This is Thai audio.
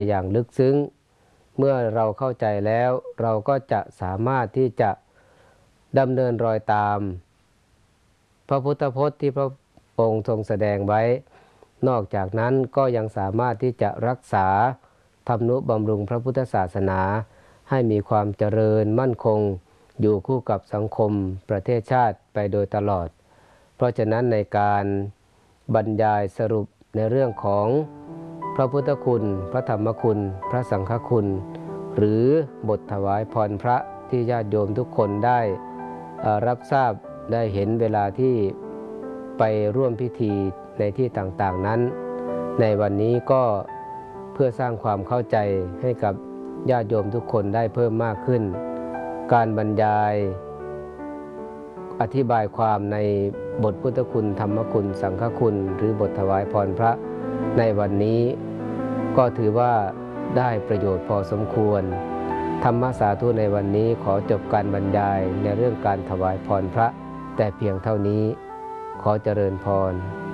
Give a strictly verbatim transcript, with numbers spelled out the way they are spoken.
อย่างลึกซึ้งเมื่อเราเข้าใจแล้วเราก็จะสามารถที่จะดำเนินรอยตามพระพุทธพจน์ที่พระองค์ทรงแสดงไว้นอกจากนั้นก็ยังสามารถที่จะรักษาทำนุบำรุงพระพุทธศาสนาให้มีความเจริญมั่นคงอยู่คู่กับสังคมประเทศชาติไปโดยตลอดเพราะฉะนั้นในการบรรยายสรุปในเรื่องของพระพุทธคุณพระธรรมคุณพระสังฆคุณหรือบทถวายพรพระที่ญาติโยมทุกคนได้รับทราบได้เห็นเวลาที่ไปร่วมพิธีในที่ต่างๆนั้นในวันนี้ก็เพื่อสร้างความเข้าใจให้กับญาติโยมทุกคนได้เพิ่มมากขึ้นการบรรยายอธิบายความในบทพุทธคุณธรรมคุณสังฆคุณหรือบทถวายพรพระในวันนี้ก็ถือว่าได้ประโยชน์พอสมควรธรรมสาธุในวันนี้ขอจบการบรรยายในเรื่องการถวายพรพระแต่เพียงเท่านี้ขอเจริญพร